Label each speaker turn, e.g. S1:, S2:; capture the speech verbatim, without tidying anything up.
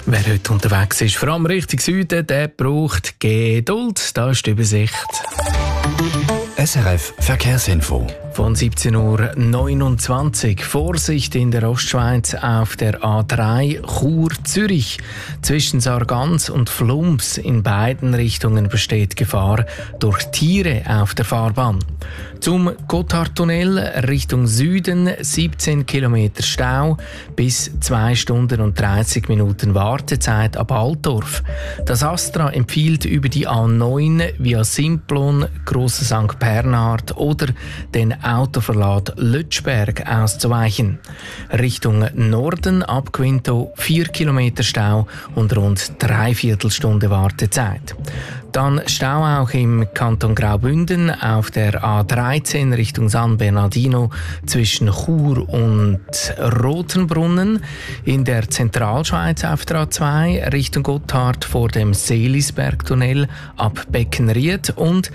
S1: Wer heute unterwegs ist, vor allem Richtung Süden, der braucht Geduld. Da ist die Übersicht.
S2: S R F Verkehrsinfo.
S1: Von siebzehn Uhr neunundzwanzig. Vorsicht in der Ostschweiz auf der A drei Chur-Zürich. Zwischen Sargans und Flums in beiden Richtungen besteht Gefahr durch Tiere auf der Fahrbahn. Zum Gotthardtunnel Richtung Süden siebzehn Kilometer Stau bis zwei Stunden und dreißig Minuten Wartezeit ab Altdorf. Das Astra empfiehlt über die A neun via Simplon, Grosser Sankt Bernhard oder den Autoverlad Lötschberg auszuweichen. Richtung Norden ab Quinto vier Kilometer Stau und rund dreiviertel Stunde Wartezeit. Dann Stau auch im Kanton Graubünden auf der A dreizehn Richtung San Bernardino zwischen Chur und Rothenbrunnen. In der Zentralschweiz auf der A zwei Richtung Gotthard vor dem Seelisbergtunnel ab Beckenried und